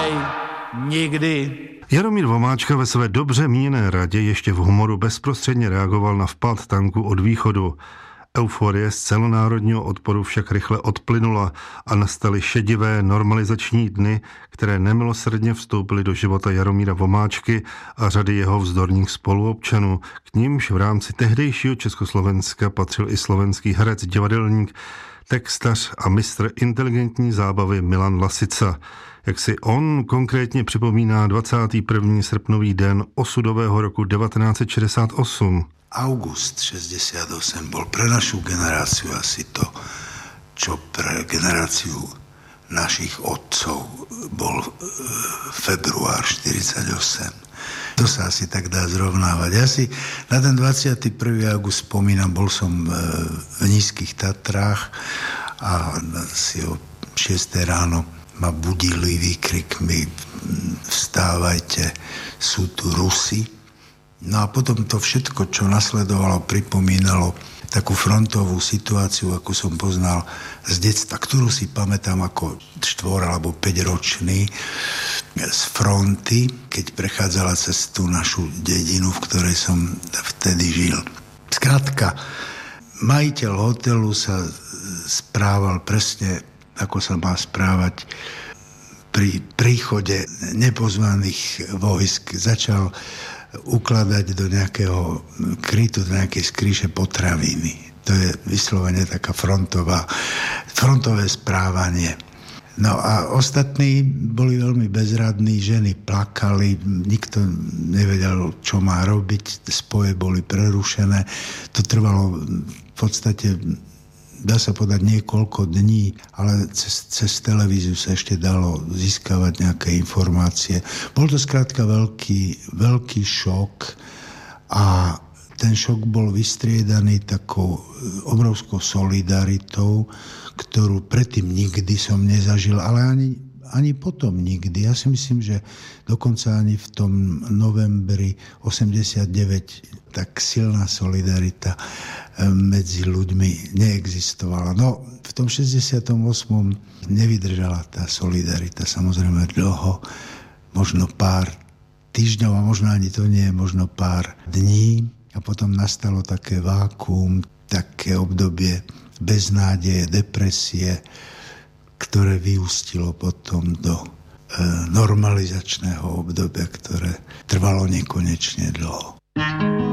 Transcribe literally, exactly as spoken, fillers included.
nevzdávaj nikdy. Jaromír Vomáčka ve své dobře míněné radě ještě v humoru bezprostředně reagoval na vpád tanku od východu. Euforie z celonárodního odporu však rychle odplynula a nastaly šedivé normalizační dny, které nemilosrdně vstoupily do života Jaromíra Vomáčky a řady jeho vzdorných spoluobčanů. K nímž v rámci tehdejšího Československa patřil i slovenský herec, divadelník, textař a mistr inteligentní zábavy Milan Lasica. Jak si on konkrétně připomíná dvacátý první srpnový den osudového roku devätnásť šesťdesiatosem. August šesťdesiatosem bol pre našu generáciu asi to, čo pre generáciu našich otcov bol február štyridsaťosem. To sa asi tak dá zrovnávať. Ja si na ten dvadsiaty prvý august spomínam, bol som v Nízkych Tatrách a si o šiestej ráno ma budili výkrikmi vstávajte, sú tu Rusi. No a potom to všetko, čo nasledovalo, pripomínalo takú frontovú situáciu, akú som poznal z detstva, ktorú si pamätám ako štvor- alebo päťročný z fronty, keď prechádzala cez tú našu dedinu, v ktorej som vtedy žil. Skrátka, majiteľ hotelu sa správal presne, ako sa má správať pri príchode nepozvaných vojsk. Začal ukladať do nejakého krytu, do nejakej skríše potraviny. To je vyslovene taká frontová, frontové správanie. No a ostatní boli veľmi bezradní, ženy plakali, nikto nevedel, čo má robiť, spoje boli prerušené. To trvalo v podstate, dá sa povedať, niekoľko dní, ale cez, cez televíziu sa ešte dalo získavať nejaké informácie. Bol to skrátka veľký, veľký šok a ten šok bol vystriedaný takou obrovskou solidaritou, ktorú predtým nikdy som nezažil, ale ani, ani potom nikdy. Ja si myslím, že dokonca ani v tom novembri osemdesiatdeväť tak silná solidarita medzi ľuďmi neexistovala. No, v tom šesťdesiatom ôsmom nevydržala tá solidarita samozrejme dlho, možno pár týždňov a možno ani to nie, možno pár dní a potom nastalo také vákuum, také obdobie beznádeje, depresie, ktoré vyústilo potom do e, normalizačného obdobia, ktoré trvalo nekonečne dlho.